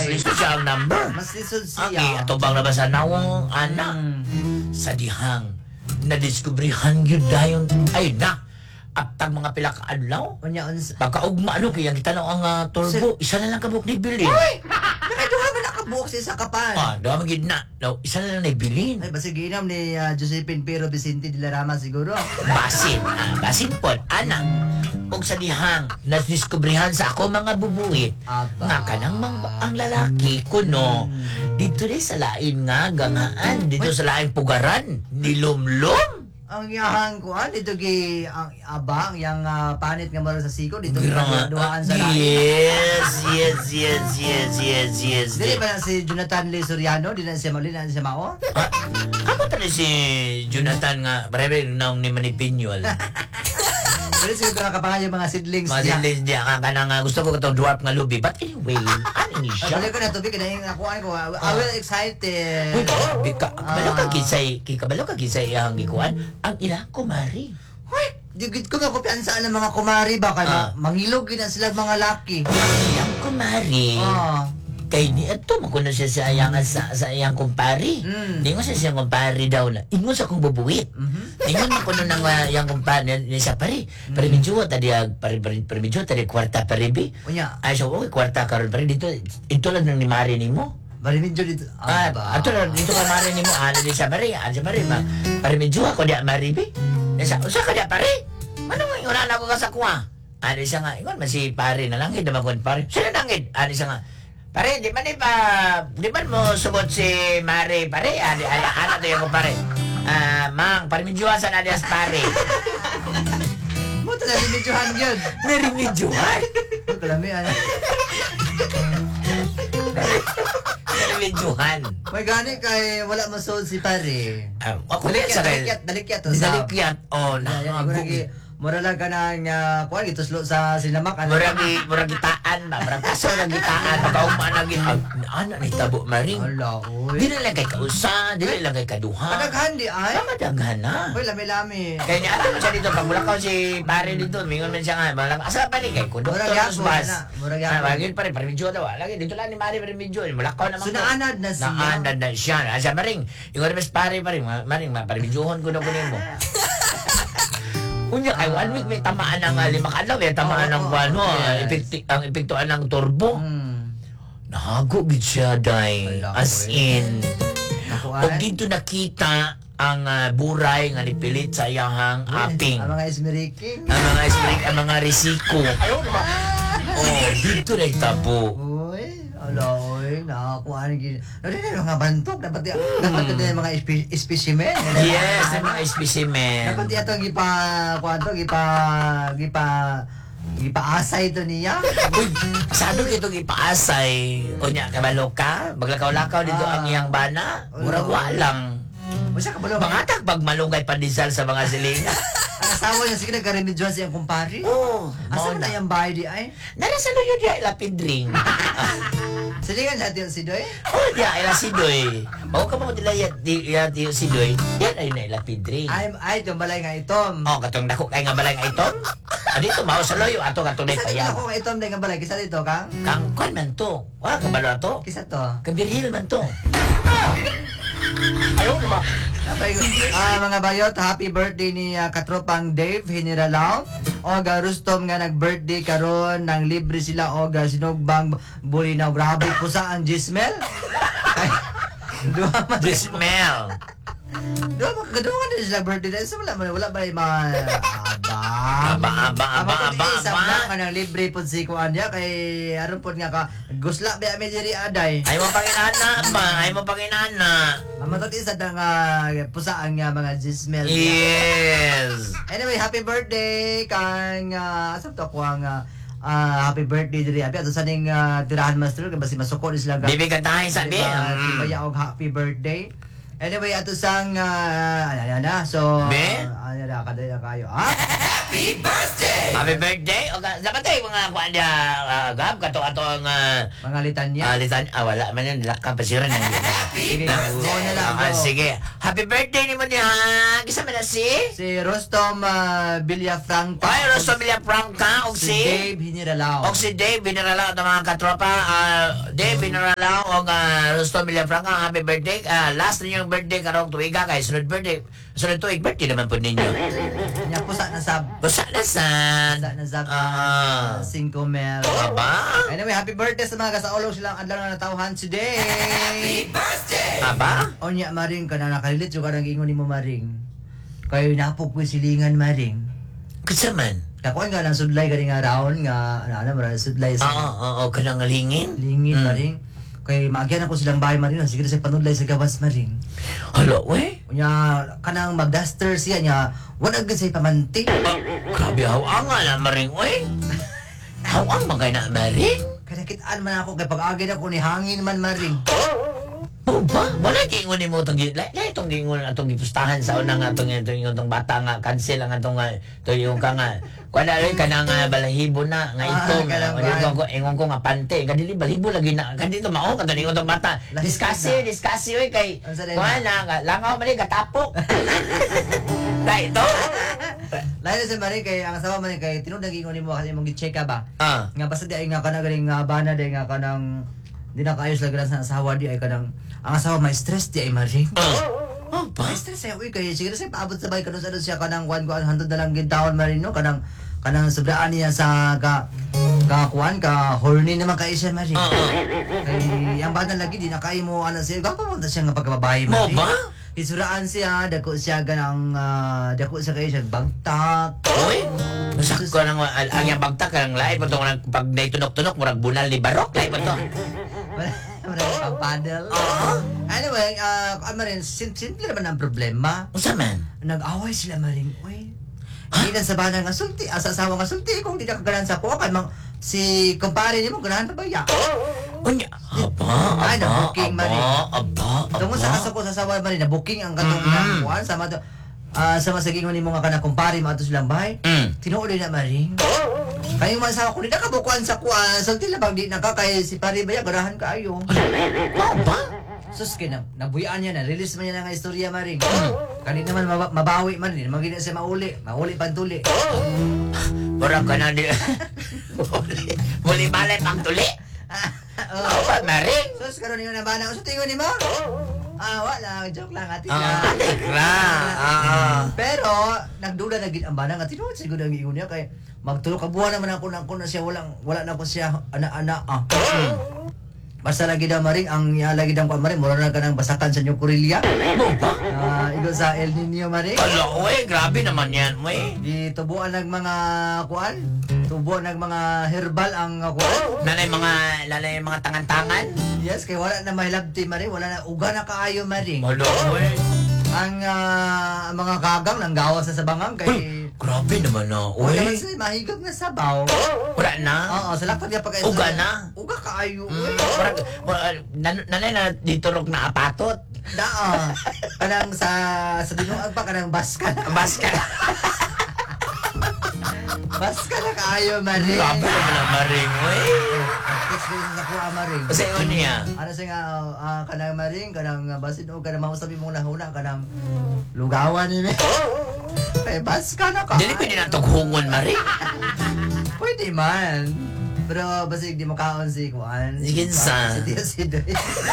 Mas lisod siya ang number. Mas lisod Okay, siya. ato bang nabasa nawong anak sa dihang nadiskubrihan yun dayon ay na aptang mga pila ka adlaw Unya unsa? pagkaugma ano kaya kita ang turbo isa na lang kabuk ni bilin Nakaduha ba nakabuok siya sa kapan? daw magid na daw isa na lang na bilin Ay, basta ginam ni Josephine Pero Vicente de la Rama siguro. basin pod anak og sa dihang nadiskubrihan sa ako mga bubuhit Aba. nga kanang ang lalaki kuno dito rin sa lain nga gangaan dito sa lain pugaran nilumlum. Ang yahang kuan dito gi ang abang yang panit nga maro sa siko dito duhaan sa lain. Yes. Dili ba na si Jonathan Lee Soriano, di na siya mali na siya mao? Amo tani si Jonathan nga breve naong ni Manipinyol. Dili siguro nakapangan yung mga seedlings Mga niya. silis diya ka kanang gusto ko katong dwarf nga lubi. But anyway, ano ni siya? Balik ko na tubig na yung nakuha ko. I will excited. Uy, grabe ka. Kabalo ka kisay ang gikuan. Ang ila kumari. Hoy, digit ko nga kumpiyansa ng mga kumari ba kay mangilog gid na sila mga laki. Ang kumari. Kay ni ato makuno siya sa iyang sa iyang kumpari. Ingon siya siyang kumpari daw na. Ingon sa kong bubuwit. Ingon makuno nang iyang kumpari ni sa pari. Pari medyo tadi pari medyo tadi kwarta paribi. Unya, Ay so kwarta karon pari dito ito lang nang ni mari nimo. bali medyo dito. Ato lang dito ka mari nimo ano di sa pari. Ano sa pari ma. Pari medyo ako di maribi. Nasa usa ka di pari. Manong ingon na ko ka sa kuha. Ano siya nga ingon man si pari na langit na magkon pari. Sila langit. Ano siya nga pare, di man mo subot si Mare, pare, anak to yung pare. Mang, parimidjuhan sa nadias pare. Mo to na medyohan gyud. Narimidjuhan? Kalami ana. Narimidjuhan. May gani kay wala masod si pare. Ako na sa kaya. Dalikyat to. Dalikyat. Oh, Mura lang ka na nga kuan gituslo sa sinamak ano. Murag gitaan ba? Murag kaso lang gitaan. Pagkauma na ana ni tabo maring. Ala, oy. Dili lang kay kausa, dili lang kay kaduha. Kadaghan di ay. Madaghan na. Hoy, lami-lami. Kaya niya alam mo siya dito, pag mulakaw si pare dito, mingon man siya nga, asa pa rin kay konduktor Murag sa yapon bus. na, murag yapon. Bagay pa rin, parimidyo daw. Lagi, dito lang ni Mari parimidyo. Mulakaw naman So naanad na siya. Naanad na siya. Asa maring, ingon mas pare maring, parimidyohon ko na kunin mo. Unya, kay 1 week may tamaan ng 5 kadlaw, may tamaan ng ano, ang epektuan ng turbo. Nahago gid siya, day. As in, o dito nakita ang buray nga nipilit sa iyahang aping. Ang mga esmeriking. Ang mga risiko. Oh, dito na itabo. Uy, ala, uy, nakakuha ni gini. Nari na mga bantok, dapat din mga specimen. Yes, ang mga specimen. Dapat itong gipaasay ito niya. Uy, saan itong ipaasay? O niya, kabalo ka? Maglakaw-lakaw dito ang iyang bana? Murag walang. Masa ka balo? Mangatag pag malunggay pandesal sa mga silinga. Ang asawa niya, sige nagka-remedyon siyang kumpari. Oo. Asa mo na yung bahay di ay? Nara sa luyo diya ilapid ring. Silingan natin si Doy. Oh, diya ila si Doy. Mao ka mo dila ya si Doy. Yan ay na ilapid ring. Ay, itong balay nga itom. Oh, katong dako kay nga balay nga itom. Dito mao sa luyo ato katong nay Kisa dito payaw. ako nga itom nga balay. Kisa dito, Kang? Kang kon man to. Wala ka balo ato. Kisa to. Kabirhil man to. Mga bayot, happy birthday ni katropang Dave Hiniralaw. Oga Rustom nga nag-birthday karon nang libre sila Oga sinugbang bulinaw. Grabe po sa ang Gismel. Ay, duha man. Smell. Duha man sila birthday dahil sa wala ba yung mga Aba. Isang lang ka nang libre po si Kuan niya kay aron po nga ka gusla ba may diri aday. Ay mo panginana ba? Ay mo panginana. Mamatod isa na nga pusaan nga mga Gismel. Yes. Anyway, happy birthday kang asa to ko ang happy birthday diri abi ato sa ning tirahan master kay basi masuko ni sila Bibi ka tayo sabi. Baya og happy birthday. Anyway, ato sang so Be? kadaya kayo. Ha? Happy birthday! O, dapat tayo mga kuha niya, Gab, kato-ato ang Mga litanya. litan. Wala man yan, lakang pasiran na. Sige, go na lang, go. Sige. Happy birthday ni mo niya. Kisama na si? Si Rostom Villafranca. Ay, Rosso Villafranca. O Si si? Dave Hiniralao. O si Dave Binaralao ng mga katropa. Dave Binaralao o Rosso Villafranca. Happy birthday. Last ninyong birthday karong tuwiga kay sunod birthday. Sunod tuwig birthday naman po ninyo. Nya pusa na sab. Basta na san? Pusa na sab. Ah. 5 mil. Aba? Anyway, happy birthday sa mga kasaulog silang adlaw na natawhan today. Aba? Onya maring ka na nakalilit yung kanang ingon ni mo maring. Kayo napog ko silingan maring. Kasaman? Kakuan nga ng sudlay ganing nga raon nga marang sudlay sa Oo, kanang lingin. lingin maring. Kay maagyan ako silang bahay maring sige sa panudlay sa gawas maring. Hala, we? Unya kanang magduster siya nya wala gid say pamanti. Grabe, hawang nga na maring, we. Hawang magay na maring. Kaya kitaan man ako kay pag-agin ako ni hangin man maring. O ba? Wala gingon ni mo itong itong gingon atong gipustahan sa unang atong itong bata nga cancel ang atong to yung ka nga kuan rin ka nang balahibo na nga itong ingon ko nga pante kadili balahibo lagi na kadito mao kadali itong bata discuss oy kay kuan na langaw man katapok dai to Lain sa maring kay ang asawa man kay tinud naging ni mo kasi mong gi-check ba. ah Nga basta di ay nga kana galing nga bana di nga kanang di na kaayos lagi sa asawa di ay kanang ang asawa may stress di ay maring. oh ba May stress ay uy kay siguro sa paabot sa bay kanang sa siya kanang kuan hantod na lang gintawon maring no kanang sobraan niya sa kuan ka horny naman kay siya maring. Kay ang bata lagi di na kay mo ana siya gapo mo siya nga pagbabae mo maring. ba Isuraan siya, dako siya ganang, dako siya kayo siya bagtak. oy nasak ko nang ang yang bagtak ang lain pa to pag naitunok-tunok murag bunal ni barok lain pa to Marami pang paddle. Anyway, marin, simple naman ang problema. unsa man Nag-away sila maring, uy. Hindi na sa bana nga sulti, sa asawa nga sulti, kung di na kagalan sa kuha, si kumpare niyo mo, ganahan na ba ya? unya Ay, na-booking, Marie. aba Tungkol sa kaso ko sa asawa marin, na-booking ang katong kuhan, sama to, sa masagingon ni mga kana kumpare mo ato silang bahay. Tinuuli na maring. Kayong mga asawa ko, di na kabukuan sa kuhan, sulti lang di na ka, kaya si pare ba ya, ganahan ka ayo. aba Sus, nabuyaan niya na, release man niya na nga istorya maring. Kanina naman mabawi man din, magiging siya mauli pantuli. Murag ka na di. Muli malay pang tuli. Apa maring? Sus, karon niyo na ba na? Uso tingon ni mo? Wala, joke lang, ati Atik ra. Pero, nagduda na gid ang bana nga tinuod siguro ang ingon niya kay magtulo ka buwan naman ako na siya wala na ko siya ana-ana. Basta lagi daw maring ang lagi daw ko maring mura na kanang basakan sa New Korea. Mo ba? Igo sa El Nino maring. Ala, oy, grabe naman yan, oy. Tubuan ng mga kuan, tubuan ng mga herbal ang kuan. Nanay mga tangan-tangan. Yes, kay wala na mahilabti maring, wala na uga na kaayo maring. Ala, oy. Ang mga kagang nang gawas sa sabangang kay Grabe naman na, wala oy. man sila mahigog na sabaw. Wala na. Oo, sa lakad niya pagka Uga na. Uga kaayo. Uy. Nanay na diturok na apatot. Daa. Kanang sa binuang pa kanang baska. Baska. Baska na kaayo maring. Grabe naman ang maring, oy. Experience sa kuha maring. Kasi yun niya. Ano siya nga, kanang maring, kanang basin o kanang mausabi mong nahuna, kanang lugawan ni Kaya baska na ka. Dili pwede na tughungon, maring. Pwede man. Pero basig di makaon si Kuan. Sige, sa. Si Tio Sidoy.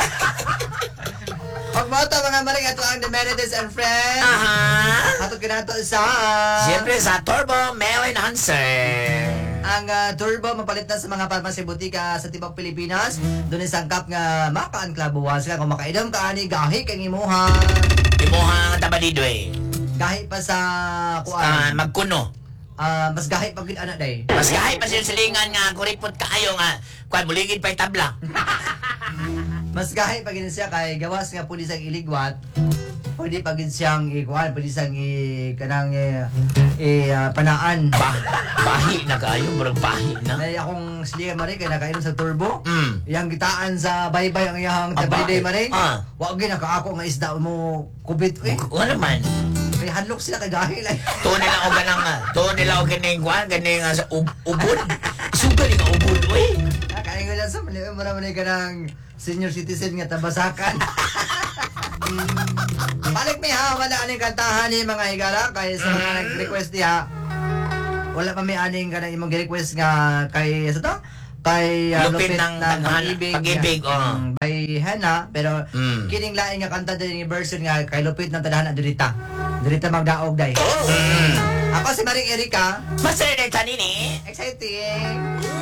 Pagmoto mga maring, ato ang The Melodies and Friends. Aha. Ato kinato sa... Siyempre sa Turbo Mail Enhancer. Ang turbo mapalit na sa mga pharmacy butika sa Tibok Pilipinas. Doon isangkap nga makaan klabuwas ka kung makaidom ka ani gahi kang imuha. Imuha nga tabalido eh. Gahi pa sa kuan. Magkuno. Mas gahi pag gid ana day. Mas gahay pa siya silingan nga kuripot kaayo nga. Kuan muligid pa'y tabla. Mas gahi pag gid siya kay gawas nga pulis ang iligwat. pwede pagid siyang ikuan, pwede siyang kanang panaan. Bahi na kayo, murag bahi na. Nay akong silihan mare kay nakainom sa turbo. Mm. Yang gitaan sa baybay ang iyang Ah, everyday bakit? mare. Ah. Wa gyud nakaako nga isda mo kubit Wala man. Kay hadlok sila kay dahil ay. Tuon nila o ganing kwan, ganing sa ubod. Sugal nga ubod, uy. Kaya nga sa mali mo naman ka ng senior citizen nga tabasakan. Balik mi ha, wala aning kantahan ni mga higala kay sa mga nag-request diha. Wala pa may aning kanang imong request nga kay sa to? Kay Lupit ng Pag-ibig, by Hana, pero kining lain nga kanta din ni version nga kay Lupit ng Tadhana Dirita. Dirita magdaog day. Ako si Maring Erika. Master Tanini. Exciting.